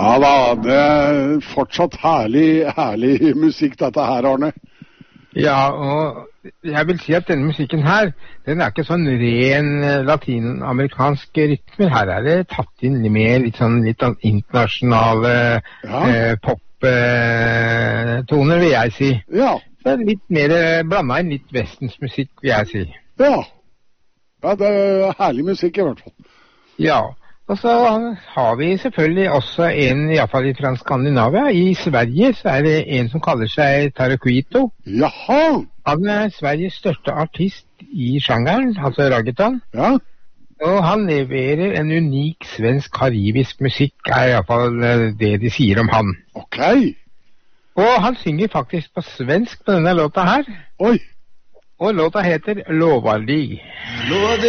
Ja da, det er fortsatt herlig musikk dette her, Arne. Ja, og jeg vil si at denne musikken her, den er ikke sånn ren latinamerikansk rytmer. Her er det tatt inn med litt sånn internasjonale pop-toner, vil jeg si. Ja. Så litt mer blandet inn litt vestens musikk, vil jeg si. Ja, det er herlig musikk i hvert fall. Ja, og så har vi selvfølgelig også en, i hvert fall fra Skandinavia. I Sverige så er det en som kaller seg Tarequito. Jaha! Han er Sveriges største artist i sjangeren, altså reggaeton. Ja. Og han leverer en unik svensk-karibisk musikk, er i hvert fall det de sier om han. Ok. Og han synger faktisk på svensk på denne låta her. Oi. Og låta heter Lovarlig.